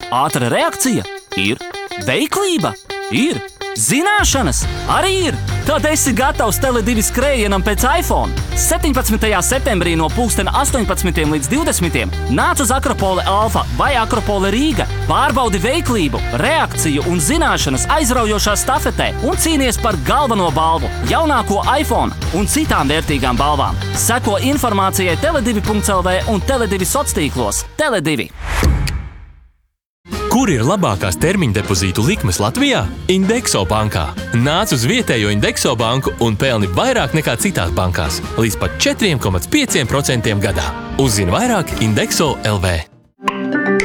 Ātra reakcija? Ir. Veiklība? Ir. Zināšanas? Arī ir. Tad esi gatavs Tele2 skrējienam pēc iPhone. 17. septembrī no 18. līdz 20. nāc uz Akropole Alfa vai Akropole Rīga. Pārbaudi veiklību, reakciju un zināšanas aizraujošā stafetē un cīnies par galveno balvu, jaunāko iPhone un citām vērtīgām balvām. Seko informācijai tele2.lv un Tele2 sociālos. Tele2. Kur ir labākās termiņa depozītu likmes Latvijā? Indexo bankā. Nāc uz vietējo Indexo banku un pelni vairāk nekā citās bankās, līdz pat 4,5% gadā. Uzzini vairāk Indexo LV.